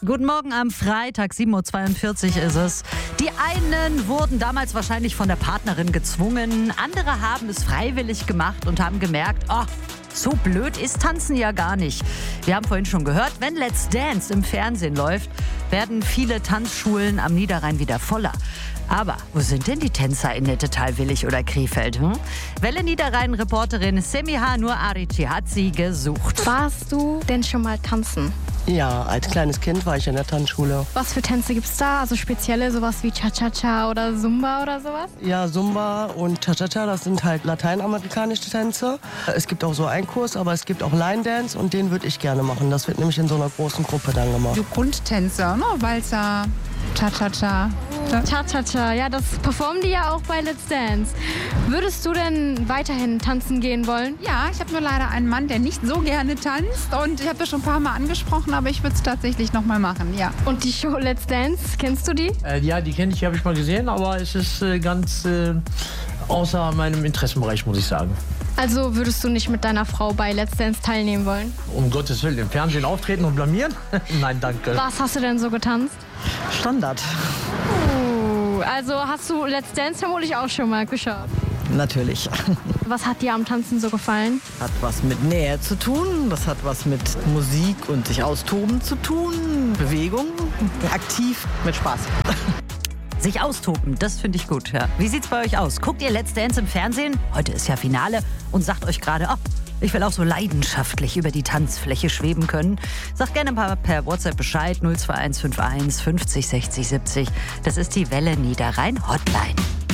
Guten Morgen am Freitag, 7.42 Uhr ist es. Die einen wurden damals wahrscheinlich von der Partnerin gezwungen, andere haben es freiwillig gemacht und haben gemerkt, so blöd ist Tanzen ja gar nicht. Wir haben vorhin schon gehört, wenn Let's Dance im Fernsehen läuft, werden viele Tanzschulen am Niederrhein wieder voller. Aber wo sind denn die Tänzer in Nettetal-Willig oder Krefeld? Welle Niederrhein-Reporterin Semiha Nur Arici hat sie gesucht. Warst du denn schon mal tanzen? Ja, als kleines Kind war ich in der Tanzschule. Was für Tänze gibt's da? Also spezielle, sowas wie Cha-Cha-Cha oder Zumba oder sowas? Ja, Zumba und Cha-Cha-Cha, das sind halt lateinamerikanische Tänze. Es gibt auch so einen Kurs, aber es gibt auch Line Dance und den würde ich gerne machen. Das wird nämlich in so einer großen Gruppe dann gemacht. So Grundtänze, ne? Walzer, Cha-Cha-Cha. Cha-Cha-Cha, ja, das performen die ja auch bei Let's Dance. Würdest du denn weiterhin tanzen gehen wollen? Ja, ich habe nur leider einen Mann, der nicht so gerne tanzt und ich habe das schon ein paar Mal angesprochen, aber ich würde es tatsächlich noch mal machen, ja. Und die Show Let's Dance, kennst du die? Ja, die kenne ich, habe ich mal gesehen, aber es ist ganz außer meinem Interessenbereich, muss ich sagen. Also würdest du nicht mit deiner Frau bei Let's Dance teilnehmen wollen? Um Gottes Willen, im Fernsehen auftreten und blamieren? Nein, danke. Was hast du denn so getanzt? Standard. Also hast du Let's Dance vermutlich auch schon mal geschaut? Natürlich. Was hat dir am Tanzen so gefallen? Hat was mit Nähe zu tun, das hat was mit Musik und sich austoben zu tun, Bewegung, aktiv, mit Spaß. Sich austoben, das finde ich gut. Ja. Wie sieht's bei euch aus? Guckt ihr Let's Dance im Fernsehen? Heute ist ja Finale und sagt euch gerade, ich will auch so leidenschaftlich über die Tanzfläche schweben können. Sagt gerne mal per WhatsApp Bescheid 02151 50 60 70. Das ist die Welle Niederrhein Hotline.